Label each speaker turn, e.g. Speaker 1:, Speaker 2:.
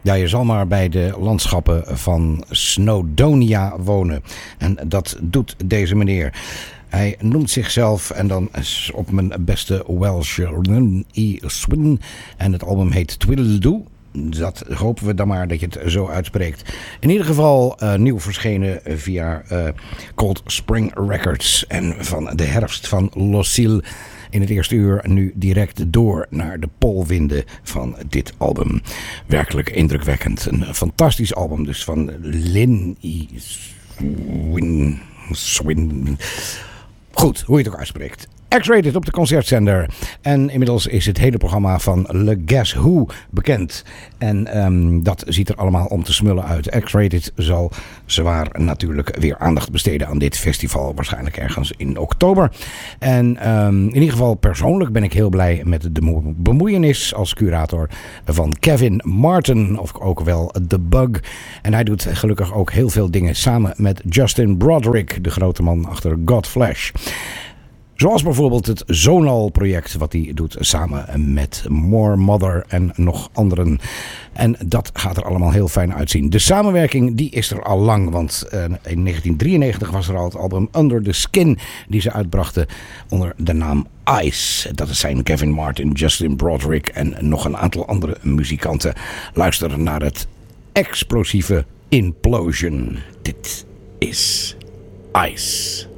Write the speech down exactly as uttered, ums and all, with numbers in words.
Speaker 1: Ja, je zal maar bij de landschappen van Snowdonia wonen. En dat doet deze meneer. Hij noemt zichzelf, en dan is op mijn beste Welsh, E. Swin. En het album heet Twiddledoo. Dat hopen we dan maar dat je het zo uitspreekt. In ieder geval uh, nieuw verschenen via uh, Cold Spring Records. En van de herfst van Lucille. In het eerste uur nu direct door naar de polwinden van dit album. Werkelijk indrukwekkend. Een fantastisch album dus van Lynn E. Swin. Swin. Goed, hoe je het ook uitspreekt. X-Rated op de concertzender. En inmiddels is het hele programma van Le Guess Who bekend. En um, dat ziet er allemaal om te smullen uit. X-Rated zal zwaar natuurlijk weer aandacht besteden aan dit festival. Waarschijnlijk ergens in oktober. En um, in ieder geval persoonlijk ben ik heel blij met de bemoeienis als curator van Kevin Martin. Of ook wel The Bug. En hij doet gelukkig ook heel veel dingen samen met Justin Broderick. De grote man achter Godflesh. Zoals bijvoorbeeld het Zonal-project wat hij doet samen met More Mother en nog anderen. En dat gaat er allemaal heel fijn uitzien. De samenwerking die is er al lang, want uh, in negentien drieënnegentig was er al het album Under the Skin die ze uitbrachten onder de naam Ice. Dat zijn Kevin Martin, Justin Broderick en nog een aantal andere muzikanten. Luister naar het explosieve Implosion. Dit is Ice.